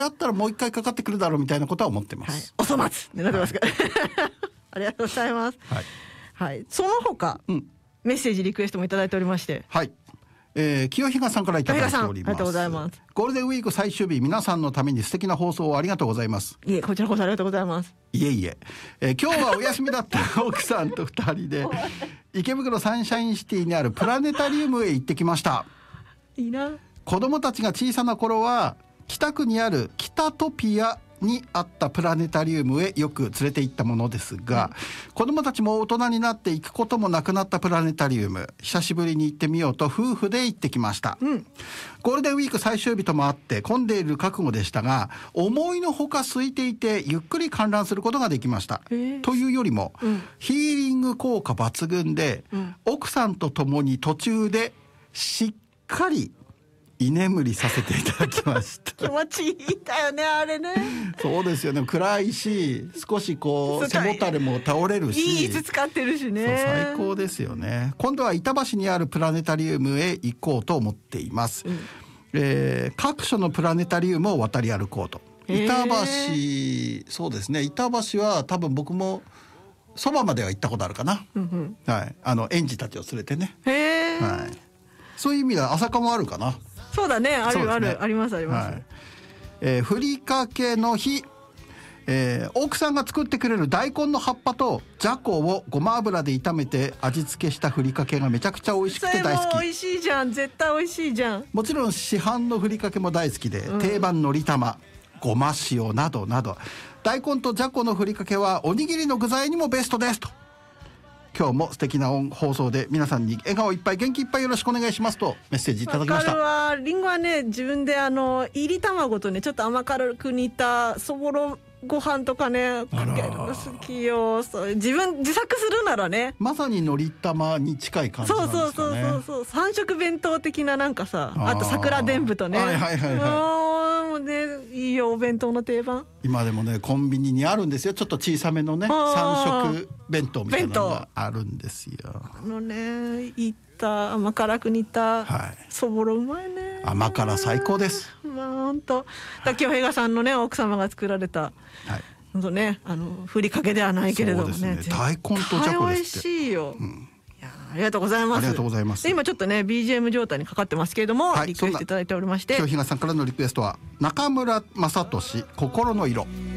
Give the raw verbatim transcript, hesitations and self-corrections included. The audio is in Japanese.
あったらもう一回かかってくるだろうみたいなことは思ってます、 はい、お粗末ってなってますから、はい、ありがとうございます。 はい、 はい、その他、うん、メッセージリクエストもいただいておりまして、 はい、えー、清比嘉さんからいただいております。 ありがとうございます。 ゴールデンウィーク最終日、皆さんのために素敵な放送をありがとうございます。 いえ、こちらこそありがとうございます。 いえいえ、えー、今日はお休みだった奥さんとふたりで池袋サンシャインシティにあるプラネタリウムへ行ってきました。 いいな。 子供たちが小さな頃は北区にある北トピアにあったプラネタリウムへよく連れて行ったものですが、うん、子供たちも大人になって行くこともなくなったプラネタリウム、久しぶりに行ってみようと夫婦で行ってきました、うん、ゴールデンウィーク最終日ともあって混んでいる覚悟でしたが、思いのほか空いていてゆっくり観覧することができました。というよりも、うん、ヒーリング効果抜群で、うん、奥さんと共に途中でしっかり居眠りさせていただきました気持ちいいだよね、あれね。 そうですよね、暗いし少しこう背もたれも倒れるし、 いい椅子使ってるしね。 そう、最高ですよね。今度は板橋にあるプラネタリウムへ行こうと思っています、うん、えー、各所のプラネタリウムを渡り歩こうと。板橋、そうですね、板橋は多分僕もそばまでは行ったことあるかな、うんうん、はい、あの園児たちを連れてね。へー、はい、そういう意味では朝霞もあるかな。 そうだね、ある、ね、ある、ありますあります、はい、 えー、ふりかけの日、えー、奥さんが作ってくれる大根の葉っぱとじゃこをごま油で炒めて味付けしたふりかけがめちゃくちゃ美味しくて大好き。 それも美味しいじゃん、絶対美味しいじゃん。 もちろん市販のふりかけも大好きで、うん、定番のり玉、ごま塩などなど、大根とじゃこのふりかけはおにぎりの具材にもベストですと。今日も素敵な放送で皆さんに笑顔いっぱい元気いっぱいよろしくお願いしますとメッセージいただきました。 わかるわ。リンゴはね、自分であのいり卵とねちょっと甘辛く煮たそぼろご飯とかねかけるの好きよ。そう自分自作するならね、 まさにのり玉に近い感じなんですかね。 そうそうそうそう、三色弁当的ななんかさ、あと桜でんぶとね、 はいはいはいはい、 もうねいいよ、お弁当の定番。 今でもねコンビニにあるんですよ、ちょっと小さめのね三色弁当みたいなのがあるんですよ。 あのね、いった甘辛く煮たそぼろうまいね。 甘辛最高です。 まあ本当。だ清平さんのね奥様が作られた、はい、本当ね、あのふりかけではないけれども ね, ね大根とじゃこですって美味しいよ、うん、いやありがとうございます。 ありがとうございます。 で今ちょっとね ビージーエム 状態にかかってますけれども、はい、リクエストいただいておりまして、 清平さんからのリクエストは中村雅俊心の色。